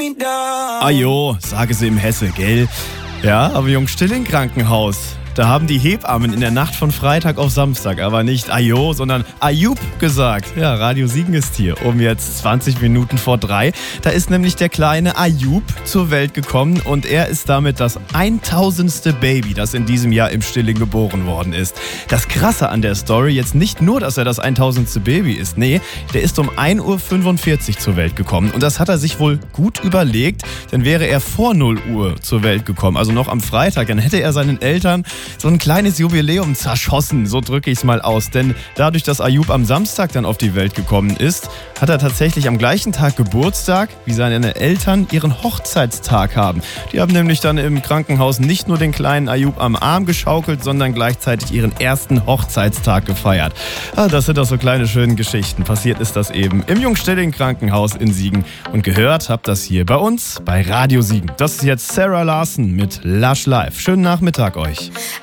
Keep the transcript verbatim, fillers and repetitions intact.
Ajo, sage sie im Hesse, gell? Ja, aber Jungstilling Krankenhaus. Da haben die Hebammen in der Nacht von Freitag auf Samstag aber nicht Ajo, sondern Ayub gesagt. Ja, Radio Siegen ist hier um jetzt zwanzig Minuten vor drei. Da ist nämlich der kleine Ayub zur Welt gekommen und er ist damit das tausendste Baby, das in diesem Jahr im Stilling geboren worden ist. Das Krasse an der Story jetzt nicht nur, dass er das tausendste Baby ist. Nee, der ist um ein Uhr fünfundvierzig zur Welt gekommen und das hat er sich wohl gut überlegt, denn wäre er vor null Uhr zur Welt gekommen, also noch am Freitag, dann hätte er seinen Eltern so ein kleines Jubiläum zerschossen, so drücke ich es mal aus. Denn dadurch, dass Ayub am Samstag dann auf die Welt gekommen ist, hat er tatsächlich am gleichen Tag Geburtstag, wie seine Eltern ihren Hochzeitstag haben. Die haben nämlich dann im Krankenhaus nicht nur den kleinen Ayub am Arm geschaukelt, sondern gleichzeitig ihren ersten Hochzeitstag gefeiert. Ah, das sind doch so kleine schöne Geschichten. Passiert ist das eben im Jungstilling Krankenhaus in Siegen. Und gehört habt das hier bei uns bei Radio Siegen. Das ist jetzt Sarah Larson mit Lush Life. Schönen Nachmittag euch.